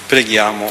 Preghiamo.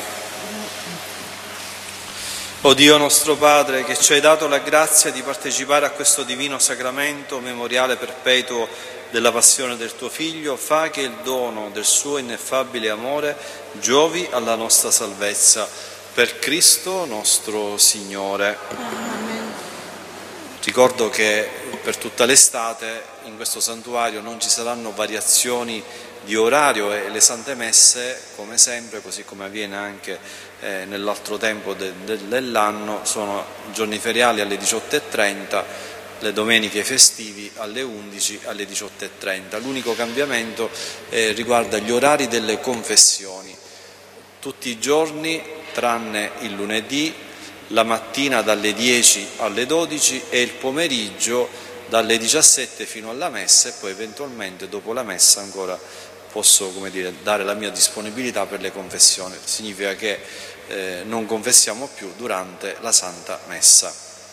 O Dio nostro Padre, che ci hai dato la grazia di partecipare a questo divino sacramento, memoriale perpetuo della passione del tuo Figlio, fa che il dono del suo ineffabile amore giovi alla nostra salvezza. Per Cristo nostro Signore. Amen. Ricordo che per tutta l'estate in questo santuario non ci saranno variazioni di orario e le Sante Messe, come sempre, così come avviene anche nell'altro tempo dell'anno, sono giorni feriali alle 18:30, le domeniche festivi alle 11, alle 18:30. L'unico cambiamento riguarda gli orari delle confessioni. Tutti i giorni, tranne il lunedì, la mattina dalle 10 alle 12 e il pomeriggio dalle 17 fino alla messa, e poi eventualmente dopo la messa ancora posso, dare la mia disponibilità per le confessioni. Significa che non confessiamo più durante la Santa Messa.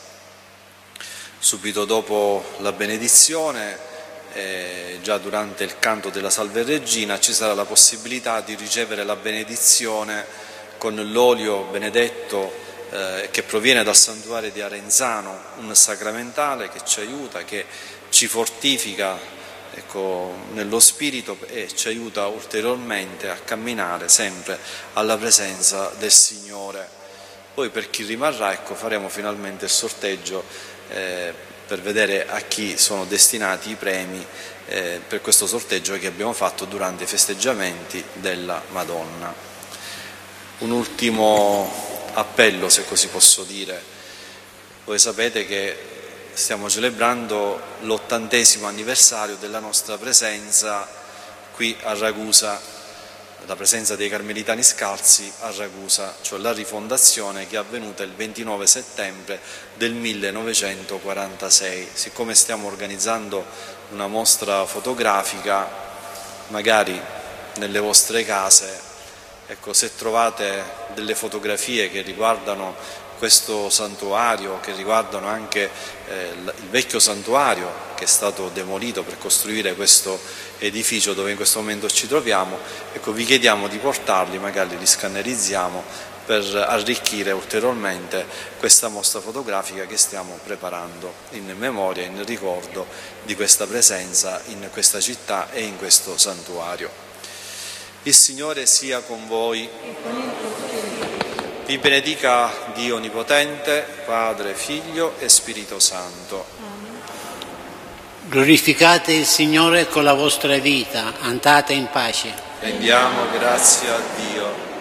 Subito dopo la benedizione, già durante il canto della Salve Regina, ci sarà la possibilità di ricevere la benedizione con l'olio benedetto che proviene dal santuario di Arenzano, un sacramentale che ci aiuta, che ci fortifica nello spirito e ci aiuta ulteriormente a camminare sempre alla presenza del Signore. Poi per chi rimarrà, faremo finalmente il sorteggio per vedere a chi sono destinati i premi per questo sorteggio che abbiamo fatto durante i festeggiamenti della Madonna. Un ultimo appello, se così posso dire. Voi sapete che stiamo celebrando l'80° anniversario della nostra presenza qui a Ragusa, la presenza dei Carmelitani Scalzi a Ragusa, cioè la rifondazione che è avvenuta il 29 settembre del 1946. Siccome stiamo organizzando una mostra fotografica, magari nelle vostre case, se trovate delle fotografie che riguardano questo santuario, che riguardano anche il vecchio santuario che è stato demolito per costruire questo edificio dove in questo momento ci troviamo, vi chiediamo di portarli, magari li scannerizziamo per arricchire ulteriormente questa mostra fotografica che stiamo preparando in memoria, in ricordo di questa presenza in questa città e in questo santuario. Il Signore sia con voi. Vi benedica Dio Onnipotente, Padre, Figlio e Spirito Santo. Glorificate il Signore con la vostra vita, andate in pace. Rendiamo grazie a Dio.